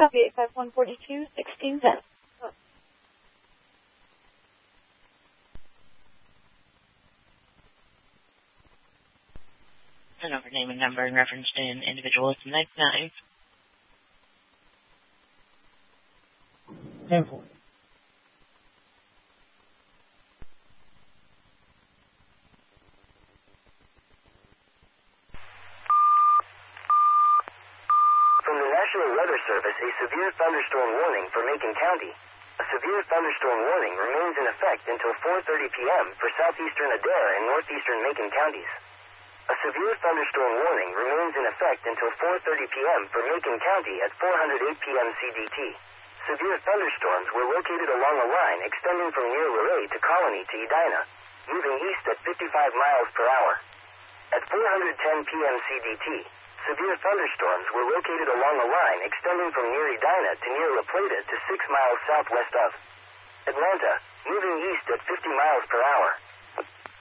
Copy 85142, 1610. An over name and number in reference to an individual is 99. 10-4. From the National Weather Service, a severe thunderstorm warning for Macon County. A severe thunderstorm warning remains in effect until 4:30 p.m. for southeastern Adair and northeastern Macon counties. A severe thunderstorm warning remains in effect until 4:30 p.m. for Macon County at 408 p.m. CDT. Severe thunderstorms were located along a line extending from near Luray to Colony to Edina, moving east at 55 miles per hour. At 410 p.m. CDT, severe thunderstorms were located along a line extending from near Edina to near La Plata to 6 miles southwest of Atlanta, moving east at 50 miles per hour.